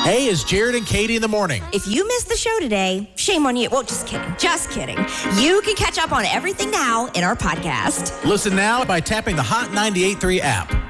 Hey, it's Jared and Katie in the morning. If you missed the show today, shame on you. Well, just kidding. Just kidding. You can catch up on everything now in our podcast. Listen now by tapping the Hot 98.3 app.